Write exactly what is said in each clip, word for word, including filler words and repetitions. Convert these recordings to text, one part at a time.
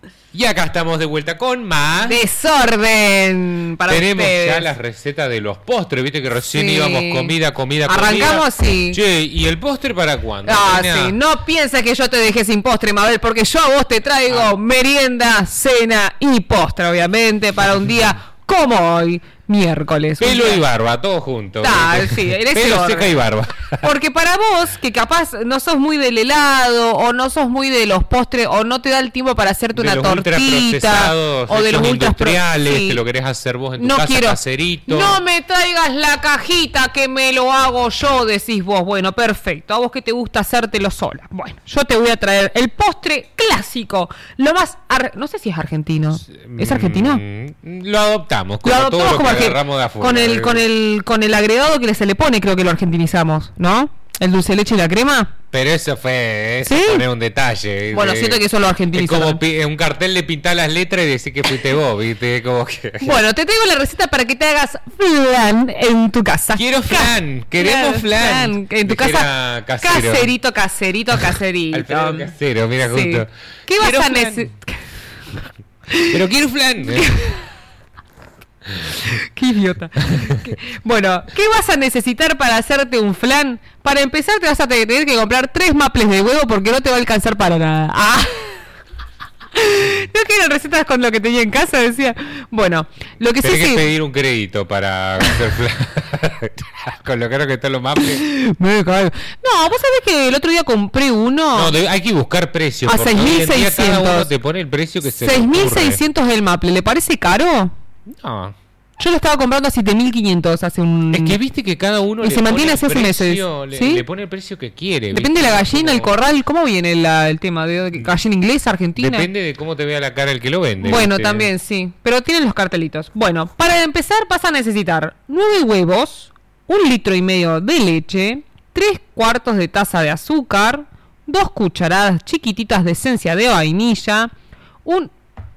Y acá estamos de vuelta con más desorden para Tenemos ustedes. ya las recetas de los postres. Viste que recién Sí. íbamos comida, comida, comida. Arrancamos, sí. Che, ¿y el postre para cuándo? Ah, Nena? sí. No pienses que yo te dejé sin postre, Mabel, porque yo a vos te traigo Ah. merienda, cena y postre, obviamente, para un día como hoy, miércoles. Un Pelo día- y barba, todo junto. Ah, ¿viste? sí, en ese Pelo, orden. seca y barba. Porque para vos, que capaz no sos muy del helado, o no sos muy de los postres, o no te da el tiempo para hacerte De una los tortita, ultraprocesados, o de los hechos ultras pro- industriales, sí. que lo querés hacer vos en tu No casa, quiero. caserito. No me traigas la cajita que me lo hago yo, decís vos. Bueno, perfecto. A vos que te gusta hacértelo sola. Bueno, yo te voy a traer el postre clásico. Lo más. Ar- no sé si es argentino. ¿Es argentino? Mm, lo adoptamos, como Lo adoptamos todo lo como que argen- agarramos de afuera. con el con el con el agregado que se le pone, creo que lo argentinizamos, ¿no? El dulce de leche y la crema. Pero eso fue, eso ¿Sí? poner un detalle. Bueno, Eh, siento que eso lo Es argentinizaron. como pi- un cartel de pintar las letras y decir que fuiste vos, ¿viste? Como que... Bueno, te traigo la receta para que te hagas flan en tu casa. Quiero flan, queremos Claro, flan. En tu Dijera casa, casero. caserito, caserito, caserito. Alfredo Casero, mira Sí. justo. ¿Qué vas Quiero a flan. necesitar? Pero quiero flan. Qué idiota. ¿Qué- Bueno, ¿qué vas a necesitar para hacerte un flan? Para empezar te vas a tener que comprar tres maples de huevo porque no te va a alcanzar para nada. Ah. No quiero recetas con lo que tenía en casa, decía. Bueno, lo que sí Tenés que sí. pedir un crédito para hacer flan. Con lo caro que están los maples. Me cago. No, vos sabés que el otro día compré uno. No, de- hay que buscar precios. A porque seis mil hoy en día cada seiscientos. uno te pone el precio que se le seis mil ocurre. seiscientos el maple. ¿Le parece caro? No. Yo lo estaba comprando a siete mil quinientos hace un... Es que viste que cada uno Y le se mantiene pone hace el seis meses, precio, le, ¿sí? le pone el precio que quiere. Depende de ¿viste? la gallina, el Como- corral. ¿Cómo viene la- el tema? ¿De de gallina inglesa, argentina? Depende de cómo te vea la cara el que lo vende. Bueno, ¿viste? también sí. Pero tienen los cartelitos. Bueno, para empezar vas a necesitar nueve huevos, un litro y medio de leche, tres cuartos de taza de azúcar, dos cucharadas chiquititas de esencia de vainilla, un...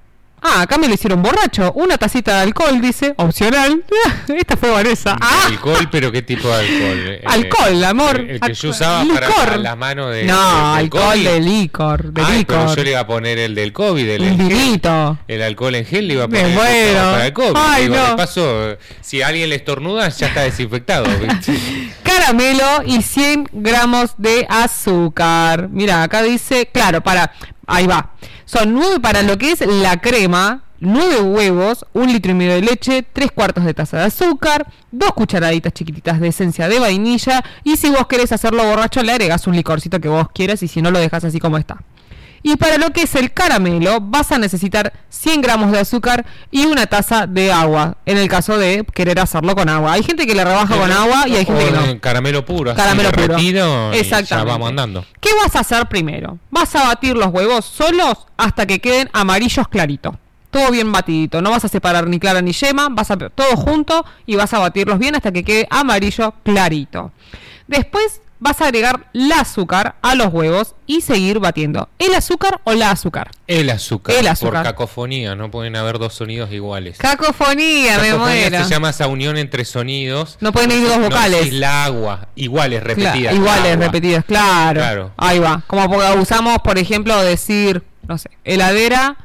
Ah, acá me lo hicieron borracho. Una tacita de alcohol, dice, opcional. Esta fue Vanessa. Ah, Alcohol, pero ¿qué tipo de alcohol? Eh, alcohol, amor. El, el que yo Alcohol. usaba para Licor. la- las manos de. No, de- del alcohol COVID. de licor, de Ay, pero licor. yo le iba a poner el del COVID, el, Un en gel. vinito. El alcohol en gel le iba a Me poner el que muero. usaba para el COVID. Ay, Digo, no. de paso, si alguien le estornuda, ya está desinfectado. ¿viste? Caramelo y cien gramos de azúcar. Mira, acá dice, claro, para, ahí va. Son nueve para lo que es la crema, nueve huevos, un litro y medio de leche, tres cuartos de taza de azúcar, dos cucharaditas chiquititas de esencia de vainilla y si vos querés hacerlo borracho le agregás un licorcito que vos quieras y si no lo dejas así como está. Y para lo que es el caramelo vas a necesitar cien gramos de azúcar y una taza de agua, en el caso de querer hacerlo con agua. Hay gente que le rebaja con agua y hay gente O que no. de Caramelo puro, así, Caramelo puro. derretido, y Exactamente. ya vamos andando. ¿Qué vas a hacer primero? Vas a batir los huevos solos hasta que queden amarillos claritos. Todo bien batidito, no vas a separar ni clara ni yema, vas a todo junto y vas a batirlos bien hasta que quede amarillo clarito. Después vas a agregar el azúcar a los huevos y seguir batiendo. ¿El azúcar o la azúcar? El azúcar. El azúcar. Por cacofonía, no pueden haber dos sonidos iguales. Cacofonía, me Cacofonía muero. se llama esa unión entre sonidos. No pueden ir dos vocales. No decís la agua, iguales, repetidas. Cla- iguales, agua. repetidas, claro. Claro. Ahí va. Como porque usamos, por ejemplo, decir, no sé, heladera.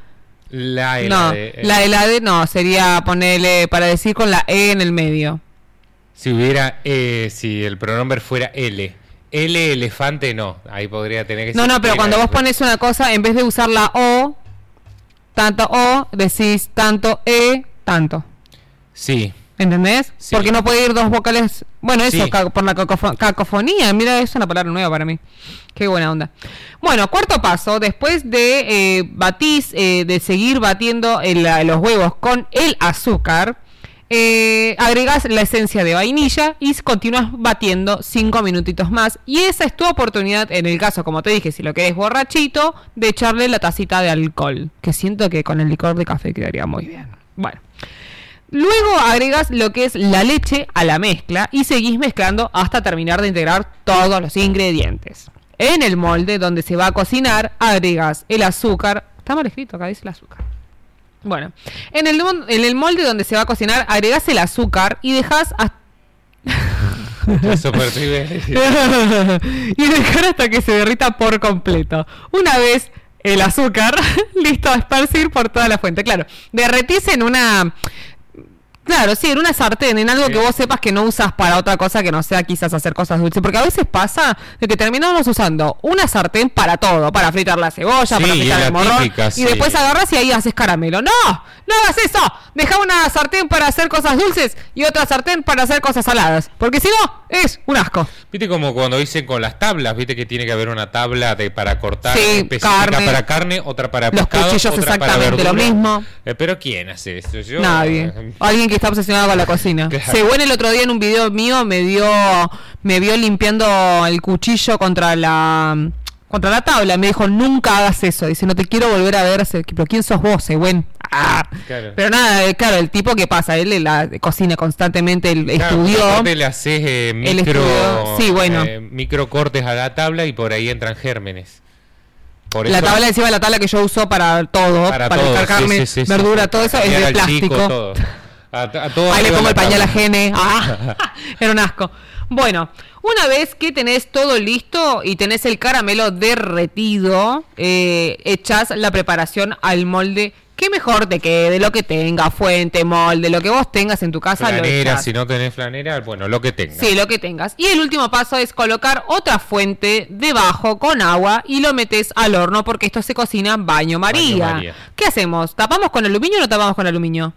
La No, helade- la heladera no, sería ponerle para decir con la E en el medio. Si hubiera, eh, si el pronombre fuera L. L elefante no, ahí podría tener que No, ser no, pero L. cuando vos pones una cosa, en vez de usar la O, tanto O, decís tanto E, tanto. Sí. ¿Entendés? Sí. Porque no puede ir dos vocales. Bueno, eso, Sí. ca- por la cacofo- cacofonía. Mira, es una palabra nueva para mí. Qué buena onda. Bueno, cuarto paso. Después de eh, batís, eh, de seguir batiendo el- la- los huevos con el azúcar, eh, agregás la esencia de vainilla y continúas batiendo cinco minutitos más. Y esa es tu oportunidad, en el caso, como te dije, si lo querés borrachito, de echarle la tacita de alcohol. Que siento que con el licor de café quedaría muy bien. Bueno. Luego agregas lo que es la leche a la mezcla y seguís mezclando hasta terminar de integrar todos los ingredientes. En el molde donde se va a cocinar agregas el azúcar. Está mal escrito, acá dice el azúcar. Bueno, en el, mon- en el molde donde se va a cocinar agregas el azúcar y dejas hasta... Eso percibe. y dejar hasta que se derrita por completo. Una vez el azúcar listo a esparcir por toda la fuente. Claro, derretís en una... Claro, sí, en una sartén, en algo Sí. que vos sepas que no usas para otra cosa que no sea quizás hacer cosas dulces. Porque a veces pasa de que terminamos usando una sartén para todo, para fritar la cebolla, Sí, para y fritar la el morrón, típica, y sí. después agarras y ahí haces caramelo. ¡No! ¡No hagas eso! Deja una sartén para hacer cosas dulces y otra sartén para hacer cosas saladas. Porque si no, es un asco. Viste como cuando dicen con las tablas, viste que tiene que haber una tabla de para cortar Sí, específica carne. para carne, otra para Los pescado, cuchillos otra para exactamente lo verdura. mismo. Eh, pero ¿quién hace eso? Yo, Nadie. eh, Alguien que está obsesionado con la cocina. Claro. Según el otro día en un video mío me dio me vio limpiando el cuchillo contra la contra la tabla. Me dijo, nunca hagas eso. Dice, no te quiero volver a ver. Pero ¿quién sos vos, Següen? Ah. Claro. Pero nada, eh, claro, el tipo que pasa, él la cocina constantemente, él Claro, estudió. aparte le haces eh, Él micro, estudió, sí, bueno. eh, micro cortes a la tabla y por ahí entran gérmenes. Por La eso- tabla encima la tabla que yo uso para todo, para, para todo, picar carne, sí, sí, sí, verdura, sí. todo eso es Cambiar de al chico, plástico. todo. A, a todo Ahí le arriba pongo de el la pañal a tabla. Gene. Ah, era un asco. Bueno, una vez que tenés todo listo y tenés el caramelo derretido, eh, echás la preparación al molde que mejor te quede, lo que tenga, fuente, molde, lo que vos tengas en tu casa. lo Flanera, echás. si no tenés flanera, bueno, lo que tengas. Sí, lo que tengas. Y el último paso es colocar otra fuente debajo con agua y lo metes al horno porque esto se cocina baño María. María. ¿Qué hacemos? ¿Tapamos con aluminio o no tapamos con aluminio?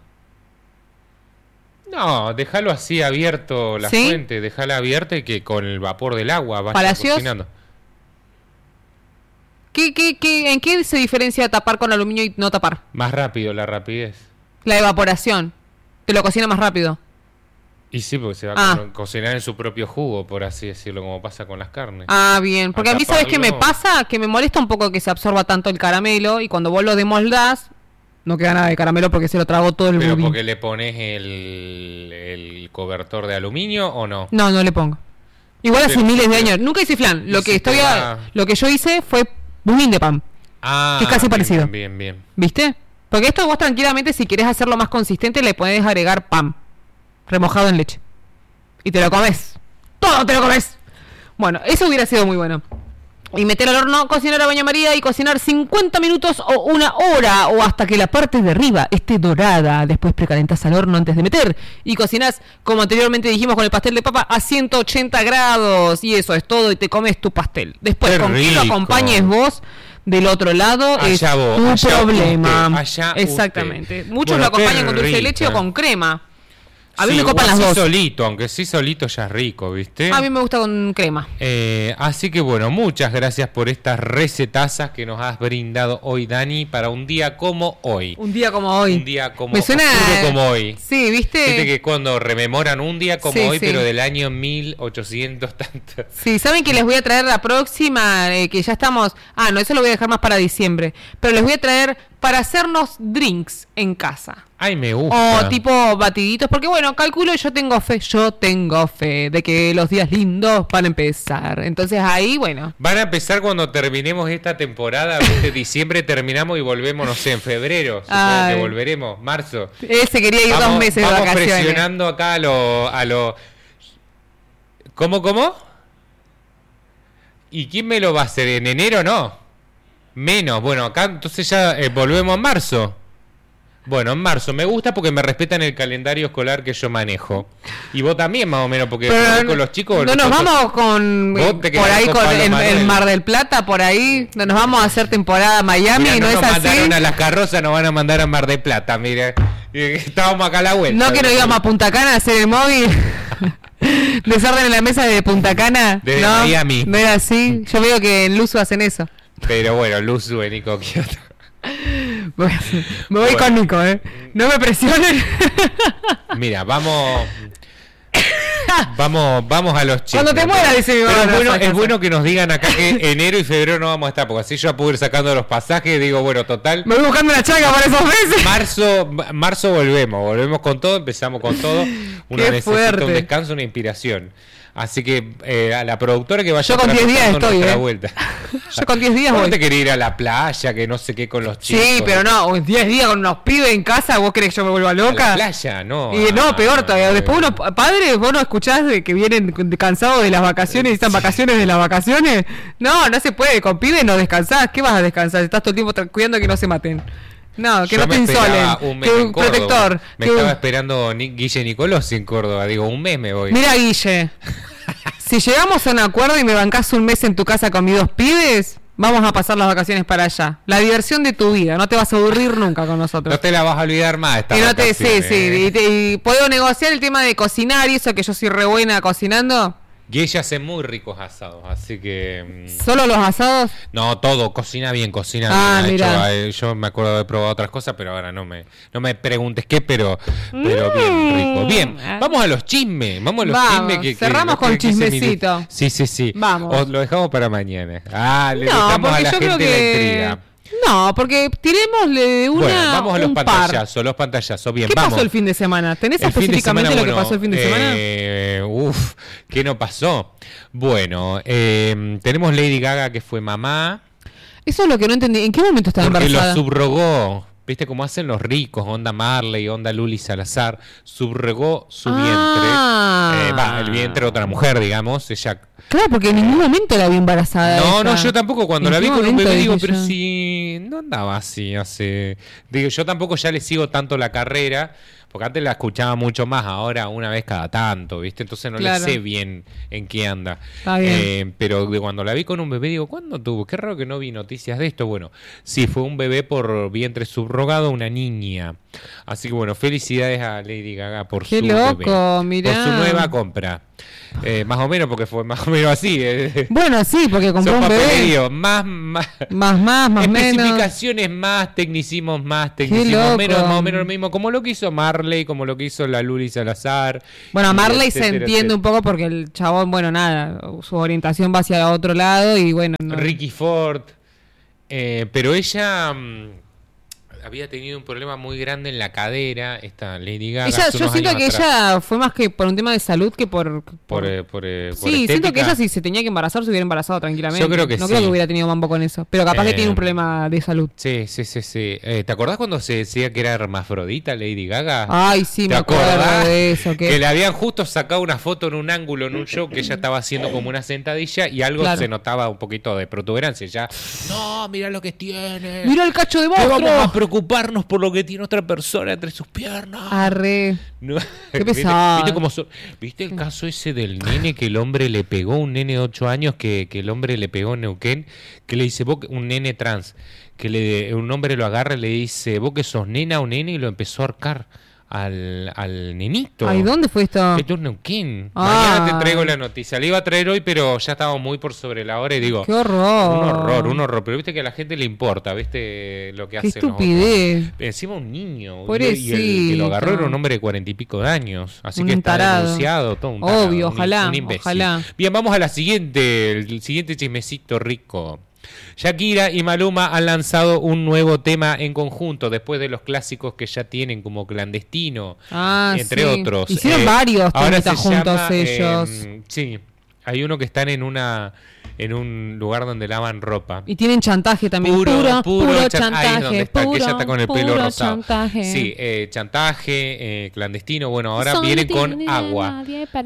No, déjalo así abierto la ¿Sí? fuente, déjala abierta y que con el vapor del agua vaya Palacios. cocinando. ¿Qué, qué, qué, ¿En qué se diferencia tapar con aluminio y no tapar? Más rápido la rapidez. La evaporación. Te lo cocina más rápido. Y sí, porque se va Ah. a co- cocinar en su propio jugo, por así decirlo, como pasa con las carnes. Ah, bien. Porque A a mí, ¿sabes qué me taparlo. pasa? Que me molesta un poco que se absorba tanto el caramelo y cuando vos lo demoldás, no queda nada de caramelo porque se lo tragó todo el Pero budín. porque le pones el, el cobertor de aluminio o no. No, no le pongo. Igual hace Pero- miles de años. Nunca hice flan. Lo y que si estoy te a- va- lo que yo hice fue budín de pan. Ah, Que es casi bien, parecido. Bien, bien. ¿Viste? Porque esto vos tranquilamente, si querés hacerlo más consistente, le podés agregar pan remojado en leche. Y te lo comes. Todo te lo comes. Bueno, eso hubiera sido muy bueno. Y meter al horno, cocinar a baño María y cocinar cincuenta minutos o una hora o hasta que la parte de arriba esté dorada. Después precalentás al horno antes de meter y cocinás, como anteriormente dijimos con el pastel de papa, a ciento ochenta grados. Y eso es todo y te comes tu pastel. Después, Qué con qué lo rico. acompañes vos del otro lado es Allá vos, tu allá problema. usted, allá Exactamente. usted. Muchos Bueno, lo acompañan qué con dulce de leche o rica. con crema. A mí Sí, me copan o las así dos. solito, aunque sí solito ya es rico, ¿viste? A mí me gusta con crema. Eh, así que bueno, muchas gracias por estas recetazas que nos has brindado hoy, Dani, para un día como hoy. Un día como hoy. Un día como, Me suena oscuro como hoy. Sí, ¿viste? Viste que cuando rememoran un día como Sí, hoy, sí. pero del año mil ochocientos tanto. Sí, saben que les voy a traer la próxima, eh, que ya estamos... Ah, no, eso lo voy a dejar más para diciembre. Pero les voy a traer para hacernos drinks en casa. Ay, me gusta. O tipo batiditos, porque bueno, calculo, yo tengo fe, yo tengo fe de que los días lindos van a empezar. Entonces ahí, bueno. Van a empezar cuando terminemos esta temporada, ¿viste? Diciembre terminamos y volvemos, no sé, en febrero. Supongo Ay. que volveremos, marzo. Él se quería ir Vamos, dos meses de vamos vacaciones. presionando acá a lo, a lo... ¿Cómo, cómo? ¿Y quién me lo va a hacer? ¿En enero no? Menos. Bueno, acá entonces ya eh, volvemos en marzo. Bueno, en marzo. Me gusta porque me respetan el calendario escolar que yo manejo. Y vos también, más o menos, porque Pero con los chicos... no nos nosotros- vamos con Vos te por quedás ahí con con Pablo en, Manuel. en Mar del Plata, por ahí, no nos vamos a hacer temporada Miami, Mira, ¿no, no es nos así? mandaron a las carrozas, nos van a mandar a Mar de Plata, mire. Estábamos acá a la vuelta. No que nos íbamos a Punta Cana a hacer el móvil. Desorden en la mesa de Punta Cana. Desde no, Miami. no era así. Yo veo que en Luzu hacen eso. Pero bueno, Luz, Nico, Kioto. Me voy Bueno. con Nico, ¿eh? No me presionen. Mira, vamos... Vamos, vamos a los chicos. Cuando te mueras, dice mi Pero mamá, es no bueno, sacas es eso. bueno que nos digan acá que enero y febrero no vamos a estar, porque así yo puedo ir sacando los pasajes. Digo, bueno, total. Me voy buscando una chaga para esos meses. Marzo, marzo volvemos, volvemos con todo, empezamos con todo. Uno Qué necesita fuerte. un descanso, una inspiración. Así que eh, a la productora que vaya Yo con diez días estoy, nuestra ¿eh? vuelta. Yo con diez días ¿Vos voy. te querés ir a la playa, que no sé qué con los chicos? Sí, pero no, diez días con unos pibes en casa, ¿vos querés que yo me vuelva ¿A loca? la playa? No. Y no, ah, peor todavía. no, Después no. unos padres, vos no escuchás de que vienen cansados de las vacaciones y están vacaciones de las vacaciones. No, no se puede. Con pibes no descansás. ¿Qué vas a descansar? Estás todo el tiempo tra- cuidando que no se maten. No, que Yo no me te esperaba insolen. un mes Que en un Córdoba. protector. Me que estaba un- esperando Ni- Guille Nicolás en Córdoba. Digo, un mes me voy. Mira, Guille, si llegamos a un acuerdo y me bancás un mes en tu casa con mis dos pibes, vamos a pasar las vacaciones para allá. La diversión de tu vida. No te vas a aburrir nunca con nosotros. No te la vas a olvidar más esta Y no te, sí, vacaciones, sí, ¿eh? y, te- y puedo negociar el tema de cocinar y eso, que yo soy re buena cocinando. Y ella hace muy ricos asados, así que... mm, ¿Solo los asados? No, todo, cocina bien, cocina Ah, bien. Ha mira. hecho, eh, yo me acuerdo de haber probado otras cosas, pero ahora no me, no me preguntes qué, pero, pero bien rico. Bien, vamos a los chismes, vamos a los Vamos, chismes que, que- cerramos que- con que se me- chismecito. Sí, sí, sí. Vamos. O lo dejamos para mañana. Ah, le No, dejamos a porque la yo creo gente la que... intriga. No, porque tirémosle una, Bueno, vamos a los un par. pantallazos, los pantallazos. Bien, ¿Qué vamos. pasó el fin de semana? ¿Tenés El fin de específicamente semana, lo que bueno, pasó el fin de semana? eh, Uf, ¿qué no pasó? Bueno, eh, tenemos Lady Gaga que fue mamá. Eso es lo que no entendí. ¿En qué momento estaba Porque embarazada? lo subrogó. ¿Viste cómo hacen los ricos? Onda Marley, onda Luli Salazar. Subrogó su Ah. vientre. Eh, Va, el vientre de otra mujer, digamos. Ella. Claro, porque en ningún momento la vi embarazada. No, ella. no, yo tampoco. Cuando ¿En la qué vi con un momento bebé, digo, dije pero yo? si no andaba así hace. Digo, yo tampoco ya le sigo tanto la carrera. Porque antes la escuchaba mucho más, ahora una vez cada tanto, ¿viste? Entonces no Claro. le sé bien en qué anda. Está bien. Eh, pero de cuando la vi con un bebé, digo, ¿cuándo tuvo? Qué raro que no vi noticias de esto. Bueno, sí, fue un bebé por vientre subrogado, una niña. Así que bueno, felicidades a Lady Gaga por Qué su loco, bebé. mirá. Por su nueva compra. Eh, más o menos, porque fue más o menos así. eh. Bueno, sí, porque compró Son un bebé. papeleríos, más, más, Más, más, más menos. especificaciones más, tecnicismos más, tecnicismos loco. menos, más o menos lo mismo, como lo que hizo Marley, como lo que hizo la Luli Salazar. Bueno, a y Marley se etcétera, entiende un etcétera. poco porque el chabón, bueno, nada, su orientación va hacia otro lado y bueno. No. Ricky Ford. Eh, pero ella mm, había tenido un problema muy grande en la cadera, esta Lady Gaga. Ella, hace yo unos siento años que atrás. ella fue más que por un tema de salud que por... Por, eh, por, eh, por sí, siento que estética. ella si se tenía que embarazar se hubiera embarazado tranquilamente. Yo creo que no sí. creo que hubiera tenido mambo con eso. Pero capaz que Eh, tiene un problema de salud. Sí, sí, sí, sí. Eh, ¿Te acordás cuando se decía que era hermafrodita Lady Gaga? Ay, sí, ¿Te me acuerdo acordás? de eso. Que... Que le habían justo sacado una foto en un ángulo en un show que ella estaba haciendo como una sentadilla y algo Claro. se notaba un poquito de protuberancia. Ya, no, mira lo que tiene. Mira el cacho de No vamos a monstruo. preocuparnos por lo que tiene otra persona entre sus piernas. Arre. No. Qué ¿Viste- pesado. ¿Viste, cómo so- ¿Viste el caso ese del nene que el hombre le pegó? Un nene de ocho años que, que el hombre le pegó en Neuquén. Que le dice, vos, que- un nene trans. Que le, un hombre lo agarra y le dice, vos que sos nena o nene, y lo empezó a ahorcar al, al nenito. Ay, ¿dónde fue esto? Esto es Neuquén. Ah. Mañana te traigo la noticia. Le iba a traer hoy, pero ya estaba muy por sobre la hora y digo... Qué horror. Un horror, un horror. Pero viste que a la gente le importa, viste lo que Qué hacen los otros. estupidez. Encima un niño. Y, Pobrecito. y el que lo agarró era un hombre de cuarenta y pico de años. Así Un que está tarado. denunciado. Todo un Obvio, un- ojalá, un imbécil. ojalá. Bien, vamos a la siguiente. El siguiente chismecito rico. Shakira y Maluma han lanzado un nuevo tema en conjunto después de los clásicos que ya tienen como Clandestino, Ah, entre sí. otros. Hicieron Eh, varios ahora temitas se juntos llama, ellos. eh, sí, hay uno que están en una en un lugar donde lavan ropa. Y tienen chantaje también. Puro, Puro, puro, puro, chan- ahí es donde chantaje. está, que puro, ella está con el pelo puro rosado. chantaje. Sí, eh, chantaje, eh, clandestino. Bueno, ahora viene con Agua.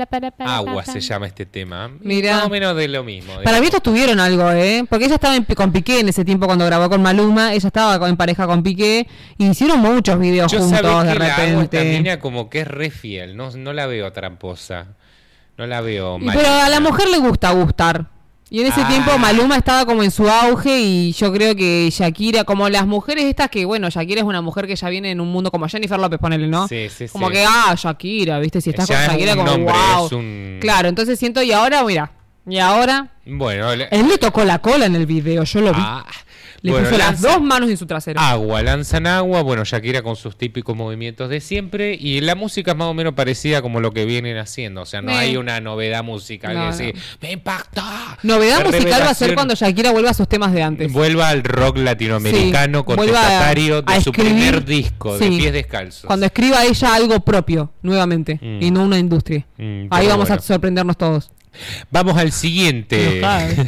Agua se llama este tema. Y Mirá. más o menos de lo mismo. Para digamos. mí estos tuvieron algo, ¿eh? Porque ella estaba en- con Piqué en ese tiempo cuando grabó con Maluma. Ella estaba con- en pareja con Piqué. Y hicieron muchos videos Yo juntos sabés de que la Agua esta repente. mina como que es re fiel. No, no la veo tramposa. No la veo Y mal. pero a la mujer le gusta gustar. Y en ese Ah. tiempo Maluma estaba como en su auge y yo creo que Shakira, como las mujeres estas que, bueno, Shakira es una mujer que ya viene en un mundo como Jennifer López, ponele, ¿no? Sí, sí, como sí. que, ah, Shakira, ¿viste? Si estás Ya con es Shakira, un como, nombre, wow. es un- Claro, entonces siento, y ahora, mira, y ahora, Bueno, le- él le tocó la cola en el video, yo lo vi. Ah, le bueno, puso las lanza- dos manos en su trasero. Agua, lanzan agua, bueno, Shakira con sus típicos movimientos de siempre y la música es más o menos parecida como lo que vienen haciendo, o sea, no Me- hay una novedad musical No, que no. decir, me impacta. Novedad La musical va a ser revelación- cuando Shakira vuelva a sus temas de antes. Vuelva al rock latinoamericano Sí, con vuelva a- contestatario de a su escribir, primer disco, de sí, Pies Descalzos. Cuando escriba ella algo propio, nuevamente, Mm. y no una industria. Mm, Ahí pero vamos bueno. a sorprendernos todos. Vamos al siguiente.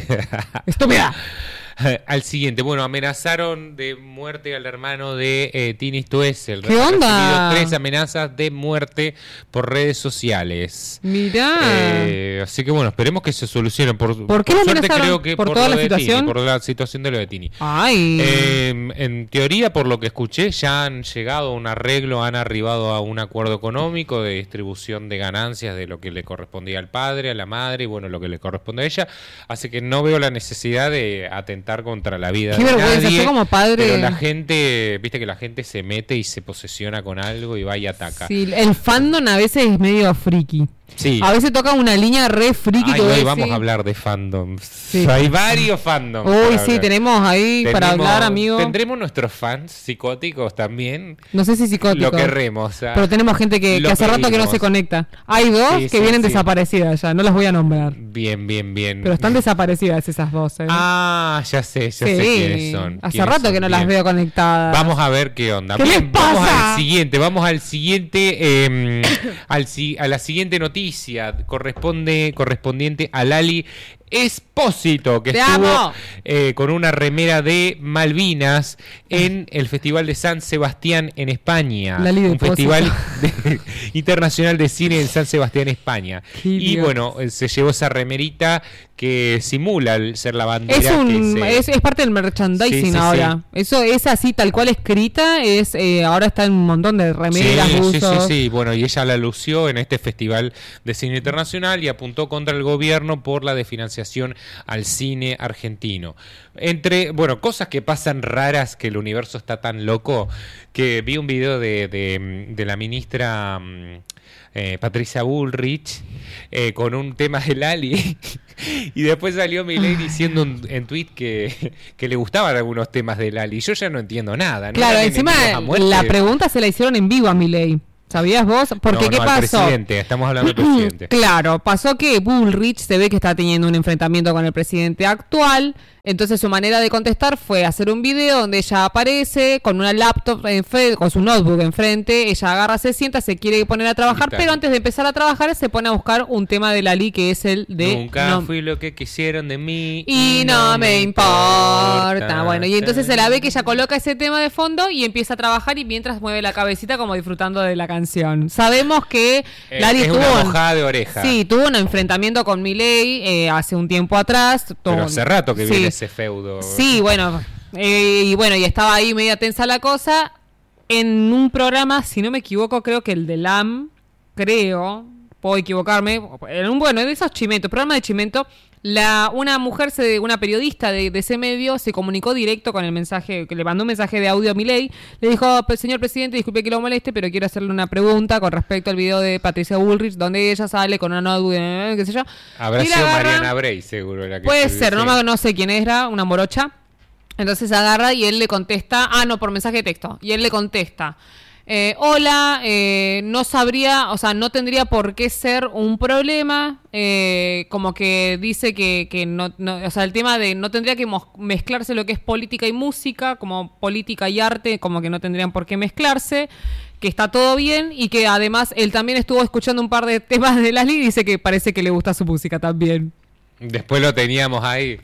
Estúpida. Al siguiente, bueno, amenazaron de muerte al hermano de eh, Tini Stoessel. ¿Qué onda? Tres amenazas de muerte por redes sociales. Mirá. Eh, así que bueno, esperemos que se solucionen. Por, ¿Por qué por lo suerte amenazaron? creo que ¿Por por toda lo la de situación? Tini, por la situación de lo de Tini. Ay. Eh, en teoría, por lo que escuché, ya han llegado a un arreglo, han arribado a un acuerdo económico de distribución de ganancias de lo que le correspondía al padre, a la madre y bueno, lo que le corresponde a ella. Así que no veo la necesidad de atentar contra la vida Qué de vergüenza, nadie, yo como padre. pero la gente, viste que la gente se mete y se posesiona con algo y va y ataca. Sí, el fandom a veces es medio friki. Sí. A veces toca una línea re friki. Ay, que hoy vos vamos decís- a hablar de fandoms. Sí. Hay varios fandoms. Uy, para sí, hablar. tenemos ahí para Tenemos- hablar, amigo. Tendremos nuestros fans psicóticos también. No sé si psicótico. Lo querremos. ¿ah? Pero tenemos gente que, Lo que hace rato que no pedimos. se conecta. Hay dos Sí, que sí, vienen sí. desaparecidas ya, no las voy a nombrar. Bien, bien, bien. Pero están desaparecidas esas dos. ¿eh? Ah, ya sé, ya sé quiénes son. Hace quiénes rato son, que no las bien. veo conectadas. Vamos a ver qué onda. ¿Qué Bien, les vamos pasa? al siguiente, vamos al siguiente, eh, al, si- a la siguiente noticia. Corresponde, correspondiente a Lali Espósito, que ¡Te estuvo amo! eh, con una remera de Malvinas en el Festival de San Sebastián en España. Lali un Espósito. festival de- internacional de cine en San Sebastián, España. Qué Y Dios. bueno, eh, se llevó esa remerita que simula el ser la bandera. Es, un, que se- es, es parte del merchandising Sí, sí, ahora. Eso es así, tal cual escrita. Es eh, ahora está en un montón de remeras, Sí, sí, buzos. sí, sí. Bueno, y ella la lució en este Festival de Cine Internacional y apuntó contra el gobierno por la desfinanciación al cine argentino. Entre, bueno, cosas que pasan raras, que el universo está tan loco, que vi un video de, de, de la ministra mm, eh, Patricia Bullrich eh, con un tema de Lali. Y después salió Milei diciendo un- en tweet que, que le gustaban algunos temas de Lali. Yo ya no entiendo nada. ¿no? Claro, Eran encima enemigos a muerte. la pregunta se la hicieron en vivo a Milei. ¿Sabías vos? Porque No, ¿qué no, al pasó? presidente, estamos hablando del presidente. Claro, pasó que Bullrich se ve que está teniendo un enfrentamiento con el presidente actual. Entonces su manera de contestar fue hacer un video donde ella aparece con una laptop, enfrente, con su notebook enfrente. Ella agarra, se sienta, se quiere poner a trabajar, Está pero bien. antes de empezar a trabajar se pone a buscar un tema de Lali que es el de Nunca no- fui lo que quisieron de mí y no me importa. Bueno, y entonces se la ve que ella coloca ese tema de fondo y empieza a trabajar y mientras mueve la cabecita como disfrutando de la canción. Sabemos que Eh, Lali es tuvo una un- mojada de oreja. Sí, tuvo un enfrentamiento con Milei eh, hace un tiempo atrás. Tuvo- Pero hace rato que sí. viene ese feudo. Sí, bueno, eh, y bueno, y estaba ahí media tensa la cosa. En un programa, si no me equivoco, creo que el de L A M, creo, puedo equivocarme, en un bueno, de esos chimentos, programa de chimento, la, una mujer, se, una periodista de, de ese medio, se comunicó directo con el mensaje, que le mandó un mensaje de audio a Milei, le dijo, "Pe- señor presidente, disculpe que lo moleste, pero quiero hacerle una pregunta con respecto al video de Patricia Bullrich, donde ella sale con una notebook, eh, qué sé yo. Habrá Y la sido agarra- Mariana Bray, seguro. La que Puede se- ser, no, sí. me- no sé quién era, una morocha. Entonces agarra y él le contesta, ah, no, por mensaje de texto. Y él le contesta, eh, hola, eh, no sabría, o sea, no tendría por qué ser un problema. eh, como que dice que, que no, no, o sea, el tema de no tendría que mos- mezclarse lo que es política y música, como política y arte, como que no tendrían por qué mezclarse. Que está todo bien y que además él también estuvo escuchando un par de temas de Lali y dice que parece que le gusta su música también. Después lo teníamos ahí.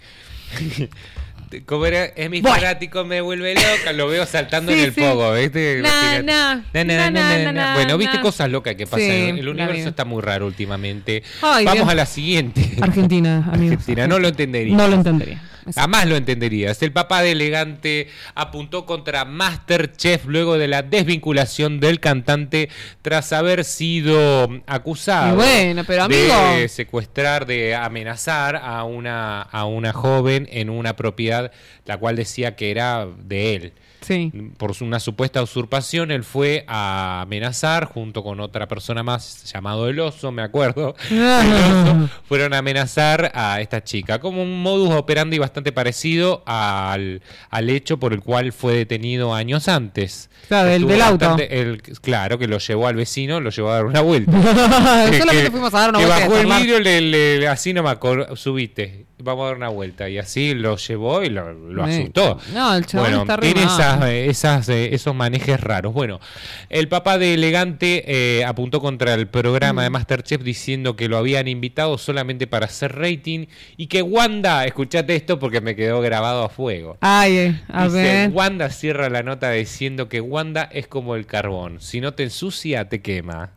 Como era, es mi Bueno. fanático, me vuelve loca, lo veo saltando Sí, en el sí. pogo, ¿viste? Na, Imagínate. na, Na, na, na, na, na, na, na. na, Bueno, viste na. cosas locas que pasan. Sí, El la universo vida. está muy raro últimamente. Ay, Vamos Dios. a la siguiente. Argentina, amigos. Argentina, no lo entendería. No lo entendería. Jamás lo entenderías. El papá de Elegante apuntó contra MasterChef luego de la desvinculación del cantante tras haber sido acusado Y bueno, pero, de amigo. secuestrar, de amenazar a una, a una joven en una propiedad la cual decía que era de él. Sí. Por su- una supuesta usurpación, él fue a amenazar junto con otra persona más llamado El Oso, me acuerdo. El Oso, fueron a amenazar a esta chica, como un modus operandi bastante parecido al, al hecho por el cual fue detenido años antes. Claro, el Estuvo del auto. bastante- el- claro, que lo llevó al vecino, lo llevó a dar una vuelta. Solamente Que- fuimos a dar una que vuelta. bajó de el charlar. vidrio, le, le- así no me acuerdo, subite. vamos a dar una vuelta. Y así lo llevó y lo, lo Sí. asustó. No, el chabón bueno, está re tiene mal. esas, eh, esas, eh, esos manejes raros. Bueno, el papá de Elegante eh, apuntó contra el programa Mm. de MasterChef diciendo que lo habían invitado solamente para hacer rating y que Wanda, escuchate esto porque me quedó grabado a fuego. Ay, eh, a Dice, ver. Wanda cierra la nota diciendo que Wanda es como el carbón. Si no te ensucia, te quema.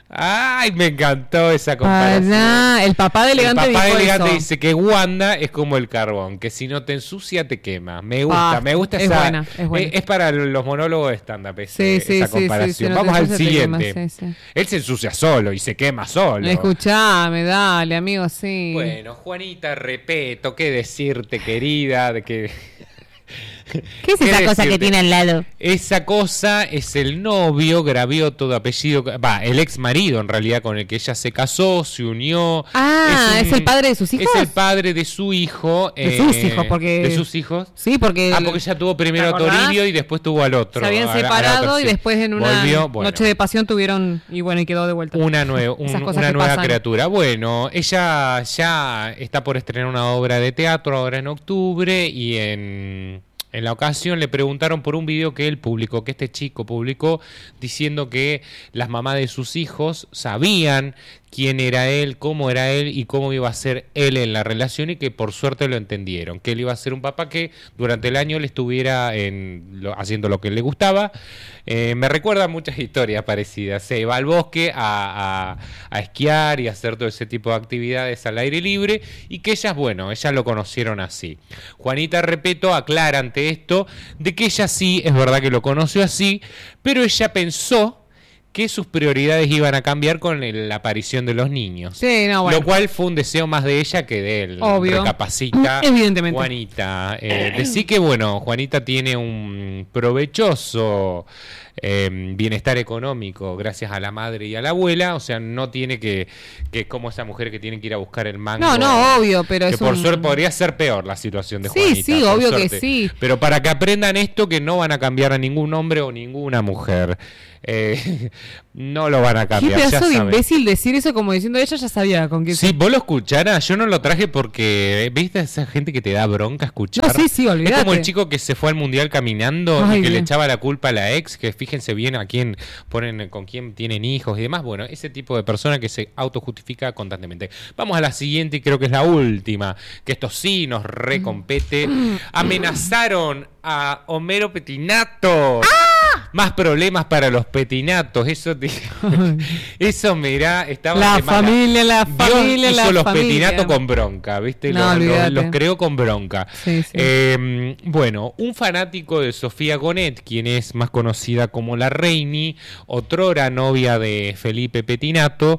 Ay, me encantó esa comparación. Pará, el papá de Elegante el papá dijo de Elegante eso. dice que Wanda es como el carbón, que si no te ensucia, te quema. Me gusta, Ah, me gusta es esa... buena, es buena. Es para los monólogos de stand-up ese- Sí, sí, esa sí, sí, comparación. si no te Vamos al ensucia, te quema, siguiente. sí, sí. Él se ensucia solo y se quema solo. Escuchame, dale, amigo, sí. Bueno, Juanita, repeto, qué decirte, querida, de que... ¿Qué es esa ¿Qué cosa que decirte? tiene al lado? Esa cosa es el novio, Gravioto, apellido, va, el ex marido en realidad con el que ella se casó, se unió. Ah, ¿es el padre de sus hijos? Es el padre de su hijo. De eh, sus hijos, porque- De sus hijos. Sí, porque... Ah, porque ella tuvo primero a ¿te acordás? Toribio y después tuvo al otro. Se habían a la- a la separado otra, y sí. después en una Volvió, bueno. noche de pasión tuvieron... Y bueno, y quedó de vuelta. Una, nue- un- Esas cosas una que nueva pasan. criatura. Bueno, ella ya está por estrenar una obra de teatro ahora en octubre y en, en la ocasión le preguntaron por un video que él publicó, que este chico publicó, diciendo que las mamás de sus hijos sabían quién era él, cómo era él y cómo iba a ser él en la relación y que por suerte lo entendieron, que él iba a ser un papá que durante el año le estuviera en lo- haciendo lo que le gustaba. Eh, me recuerda muchas historias parecidas. Se va al bosque a, a- a esquiar y a hacer todo ese tipo de actividades al aire libre y que ellas, bueno, ellas lo conocieron así. Juanita Repeto aclara ante esto de que ella sí, es verdad que lo conoció así, pero ella pensó que sus prioridades iban a cambiar con el- la aparición de los niños. Sí, no, bueno. Lo cual fue un deseo más de ella que de él. Obvio. Recapacita. Evidentemente. Juanita. Eh, decí que, bueno, Juanita tiene un provechoso eh, bienestar económico gracias a la madre y a la abuela. O sea, no tiene que, que es como esa mujer que tiene que ir a buscar el mango. No, no, obvio, pero que es por un- suerte podría ser peor la situación de Sí, Juanita. sí, por obvio que suerte. sí. Pero para que aprendan esto, que no van a cambiar a ningún hombre o ninguna mujer. Eh, no lo van a Qué cambiar. ya pedazo de saben. imbécil decir eso como diciendo ella ya sabía con quién... Sí, vos lo escucharas, yo no lo traje porque, ¿viste esa gente que te da bronca escuchar? No, sí, sí, olvídate. Es como el chico que se fue al mundial caminando Ay, y que le bien. echaba la culpa a la ex, que fíjense bien a quién ponen, con quién tienen hijos y demás. Bueno, ese tipo de persona que se autojustifica constantemente. Vamos a la siguiente y creo que es la última, que esto sí nos recompete. Amenazaron a Homero Petinato. Más problemas para los petinatos, eso te... eso mirá, estaba La de mala. familia, la Dios familia, hizo la los familia. petinatos con bronca, ¿viste? No, los, los- olvídate. los creó con bronca. Sí, sí. Eh, bueno, un fanático de Sofía Gonet, quien es más conocida como la Reini, otrora novia de Felipe Petinato,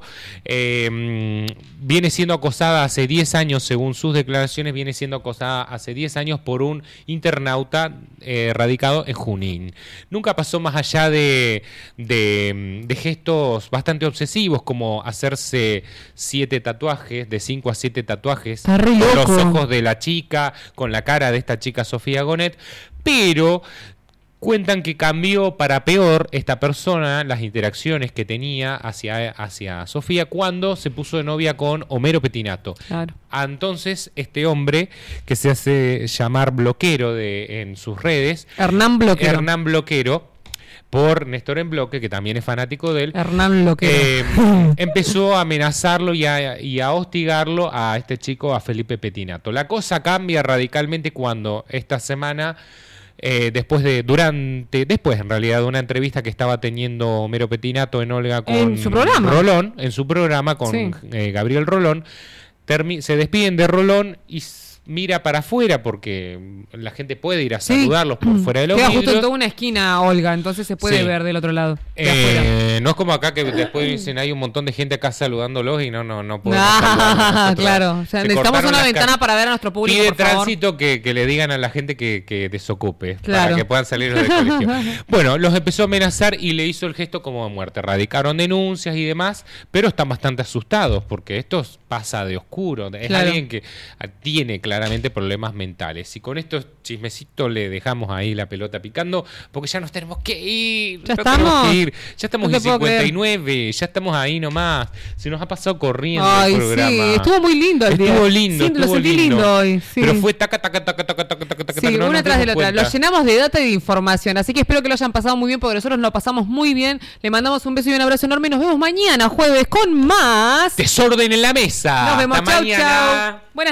eh, viene siendo acosada hace diez años, según sus declaraciones, viene siendo acosada hace diez años por un internauta eh, radicado en Junín. Nunca pasó más allá de, de, de gestos bastante obsesivos, como hacerse siete tatuajes, de cinco a siete tatuajes, Está re con los loco. ojos de la chica, con la cara de esta chica Sofía Gonet, pero cuentan que cambió para peor esta persona las interacciones que tenía hacia, hacia Sofía cuando se puso de novia con Homero Petinato. Claro. Entonces, este hombre, que se hace llamar Bloquero de, en sus redes, Hernán Bloquero. Hernán Bloquero, por Néstor en Bloque, que también es fanático de él, Hernán Bloquero. eh, empezó a amenazarlo y a, y a hostigarlo a este chico, a Felipe Petinato. La cosa cambia radicalmente cuando esta semana, eh, después de, durante, después en realidad de una entrevista que estaba teniendo Homero Petinato en Olga con En su programa. Rolón, en su programa con Sí. eh, Gabriel Rolón, termi- se despiden de Rolón y s- mira para afuera porque la gente puede ir a Sí. saludarlos por fuera de los Queda justo en vidrios. toda una esquina, Olga, entonces se puede Sí. ver del otro lado. de afuera. Eh, no es como acá que después dicen hay un montón de gente acá saludándolos y no, no, no podemos Ah, saludarlos nosotros. claro. O sea, Se necesitamos cortaron una las ventana ca- para ver a nuestro público, Pide por favor. tránsito que, que le digan a la gente que, que desocupe Claro. para que puedan salir los del colegio. Bueno, los empezó a amenazar y le hizo el gesto como de muerte. Radicaron denuncias y demás, pero están bastante asustados porque esto pasa de oscuro. Es Claro. alguien que ah, tiene claramente problemas mentales. Y con estos chismecitos le dejamos ahí la pelota picando, porque ya nos tenemos que ir. ¿Ya nos estamos? tenemos que ir. Ya estamos No en te puedo cincuenta y nueve, ya estamos ahí nomás. Se nos ha pasado corriendo Ay, el programa. sí, estuvo muy lindo el día. Estuvo lindo, Sí, estuvo lo sentí lindo, lindo hoy. Sí. Pero fue taca, taca, taca, taca, taca, taca, taca, Sí, taca, no una nos tras de la dimos otra. Lo cuenta. llenamos de data y de información. Así que espero que lo hayan pasado muy bien, porque nosotros lo pasamos muy bien. Le mandamos un beso y un abrazo enorme. Nos vemos mañana, jueves, con más. Desorden en la mesa. Nos vemos. Hasta Chau, mañana. chau. Buenas